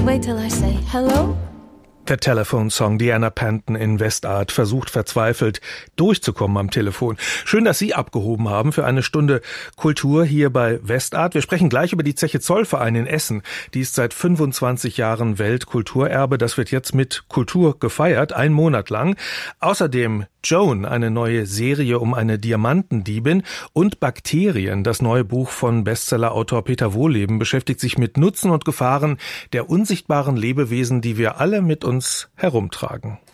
Wait till I say hello. Der Telephone Song, Diana Panton in Westart, versucht verzweifelt durchzukommen am Telefon. Schön, dass Sie abgehoben haben für eine Stunde Kultur hier bei Westart. Wir sprechen gleich über die Zeche Zollverein in Essen. Die ist seit 25 Jahren Weltkulturerbe. Das wird jetzt mit Kultur gefeiert, 1 Monat lang. Außerdem Joan, eine neue Serie um eine Diamantendiebin, und Bakterien, das neue Buch von Bestsellerautor Peter Wohlleben, beschäftigt sich mit Nutzen und Gefahren der unsichtbaren Lebewesen, die wir alle mit uns herumtragen.